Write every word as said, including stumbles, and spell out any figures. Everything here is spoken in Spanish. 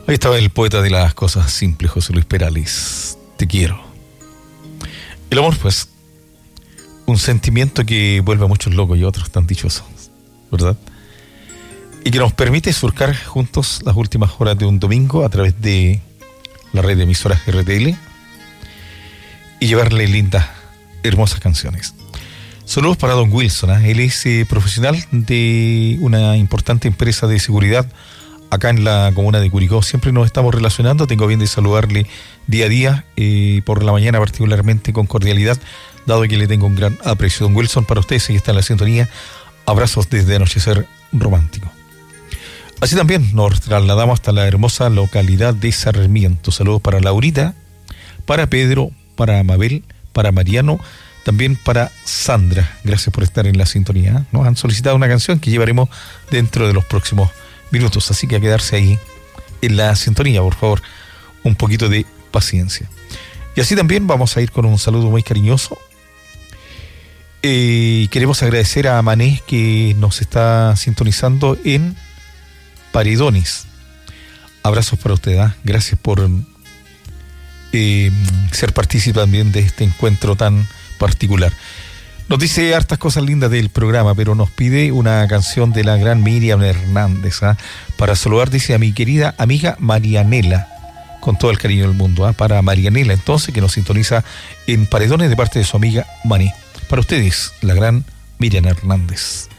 Ahí estaba el poeta de las cosas simples, José Luis Perales. Te quiero. El amor, pues, un sentimiento que vuelve a muchos locos y a otros tan dichosos, ¿verdad? Y que nos permite surcar juntos las últimas horas de un domingo a través de la red de emisoras R T L y llevarle lindas, hermosas canciones. Saludos para don Wilson, ¿eh? Él es eh, profesional de una importante empresa de seguridad acá en la comuna de Curicó. Siempre nos estamos relacionando, tengo bien de saludarle día a día, eh, por la mañana particularmente con cordialidad, dado que le tengo un gran aprecio. Don Wilson, para usted, si está en la sintonía, abrazos desde Anochecer Romántico. Así también nos trasladamos hasta la hermosa localidad de Sarmiento. Saludos para Laurita, para Pedro, para Mabel, para Mariano, también para Sandra. Gracias por estar en la sintonía. Nos han solicitado una canción que llevaremos dentro de los próximos minutos, así que a quedarse ahí en la sintonía, por favor, un poquito de paciencia. Y así también vamos a ir con un saludo muy cariñoso. Eh, queremos agradecer a Mané, que nos está sintonizando en Paredones. Abrazos para usted, ¿eh? Gracias por eh, ser partícipe también de este encuentro tan particular. Nos dice hartas cosas lindas del programa, pero nos pide una canción de la gran Miriam Hernández, ¿eh? Para saludar, dice, a mi querida amiga Marianela, con todo el cariño del mundo, ¿eh? Para Marianela, entonces, que nos sintoniza en Paredones de parte de su amiga Mané. Para ustedes, la gran Miriam Hernández.